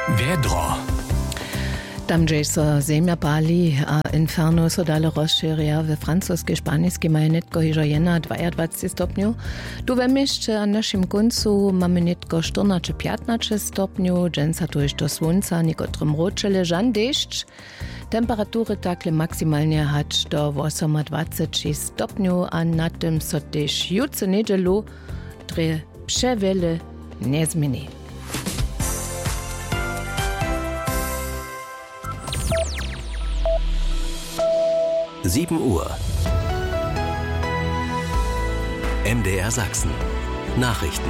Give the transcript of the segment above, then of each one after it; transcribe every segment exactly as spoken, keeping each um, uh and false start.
Vedro. Tam dżejso zemja pali, a inferno so dale rozširja we francoskiej, španijskiej mają netko hižo jena dwadzieścia dwa stopniu. Tu we mieście a naszym końcu mamy netko czternaście piętnaście stopniu, dżęca tu jest do słońca, niekotrym rocze leżan deszcz. Temperatury takle maksymalnie hać do dwadzieścia sześć stopniu, a na tym so też jutro niedzielu dre przewiele nie zmieni. sieben Uhr. M D R Sachsen. Nachrichten.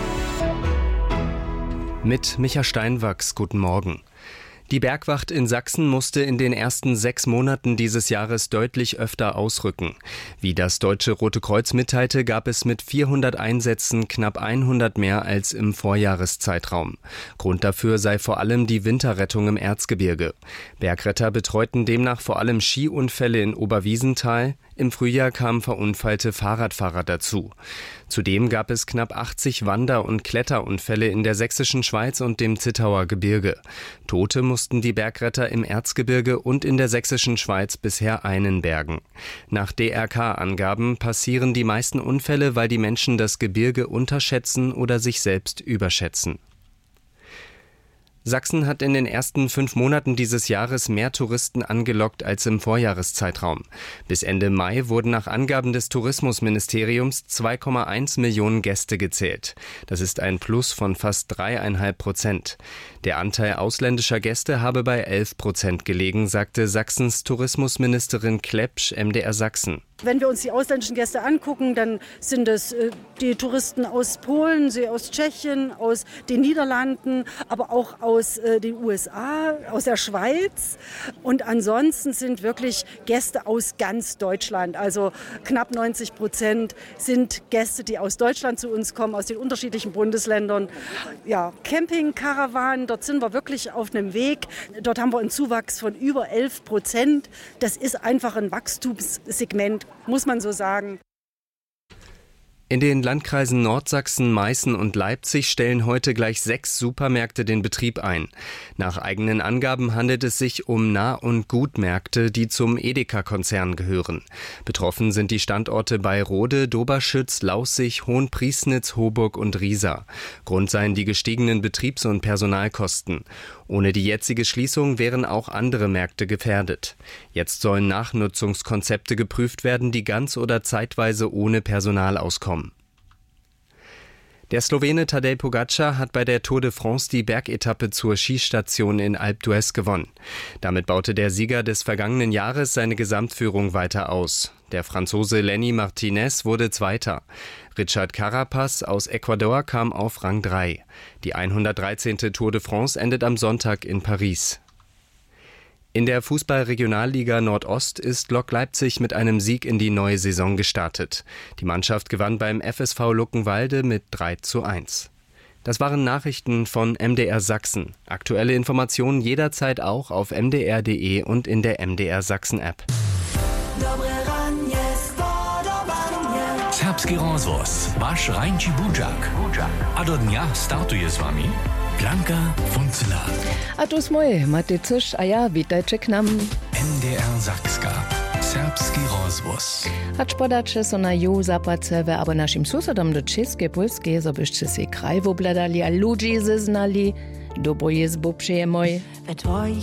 Mit Micha Steinwachs, guten Morgen. Die Bergwacht in Sachsen musste in den ersten sechs Monaten dieses Jahres deutlich öfter ausrücken. Wie das Deutsche Rote Kreuz mitteilte, gab es mit vierhundert Einsätzen knapp hundert mehr als im Vorjahreszeitraum. Grund dafür sei vor allem die Winterrettung im Erzgebirge. Bergretter betreuten demnach vor allem Skiunfälle in Oberwiesenthal. Im Frühjahr kamen verunfallte Fahrradfahrer dazu. Zudem gab es knapp achtzig Wander- und Kletterunfälle in der sächsischen Schweiz und dem Zittauer Gebirge. Tote mussten die Bergretter im Erzgebirge und in der sächsischen Schweiz bisher einen bergen. Nach D R K-Angaben passieren die meisten Unfälle, weil die Menschen das Gebirge unterschätzen oder sich selbst überschätzen. Sachsen hat in den ersten fünf Monaten dieses Jahres mehr Touristen angelockt als im Vorjahreszeitraum. Bis Ende Mai wurden nach Angaben des Tourismusministeriums zwei Komma eins Millionen Gäste gezählt. Das ist ein Plus von fast dreieinhalb Prozent. Der Anteil ausländischer Gäste habe bei elf Prozent gelegen, sagte Sachsens Tourismusministerin Klepsch M D R Sachsen. Wenn wir uns die ausländischen Gäste angucken, dann sind es äh, die Touristen aus Polen, sie aus Tschechien, aus den Niederlanden, aber auch aus äh, den U S A, aus der Schweiz. Und ansonsten sind wirklich Gäste aus ganz Deutschland. Also knapp neunzig Prozent sind Gäste, die aus Deutschland zu uns kommen, aus den unterschiedlichen Bundesländern. Ja, Camping-Karawanen, dort sind wir wirklich auf einem Weg. Dort haben wir einen Zuwachs von über elf Prozent. Das ist einfach ein Wachstumssegment, muss man so sagen. In den Landkreisen Nordsachsen, Meißen und Leipzig stellen heute gleich sechs Supermärkte den Betrieb ein. Nach eigenen Angaben handelt es sich um Nah- und Gutmärkte, die zum Edeka-Konzern gehören. Betroffen sind die Standorte bei Rode, Doberschütz, Laußig, Hohenpriesnitz, Hoburg und Riesa. Grund seien die gestiegenen Betriebs- und Personalkosten. Ohne die jetzige Schließung wären auch andere Märkte gefährdet. Jetzt sollen Nachnutzungskonzepte geprüft werden, die ganz oder zeitweise ohne Personal auskommen. Der Slowene Tadej Pogačar hat bei der Tour de France die Bergetappe zur Skistation in Alpe d'Huez gewonnen. Damit baute der Sieger des vergangenen Jahres seine Gesamtführung weiter aus. Der Franzose Lenny Martinez wurde Zweiter. Richard Carapaz aus Ecuador kam auf Rang drei. Die hundertdreizehnte Tour de France endet am Sonntag in Paris. In der Fußball-Regionalliga Nordost ist Lok Leipzig mit einem Sieg in die neue Saison gestartet. Die Mannschaft gewann beim F S V Luckenwalde mit drei zu eins. Das waren Nachrichten von M D R Sachsen. Aktuelle Informationen jederzeit auch auf m d r punkt d e und in der M D R Sachsen App. Serbski rozhlas, váš Rajnči Budžak. A do dňa startuje s vami Blanka Funzela. A tu jsme, máte coś, a ja, witajcie k nam. M D R Sakska. Serbski rozhlas. Acz podacie so na ju zapacewe, aber naszym susedom do Českej Polskiej, so byście si kraj wobladali, a ludzi zeznali. Dobro jezbo przyjemoj. We tvojich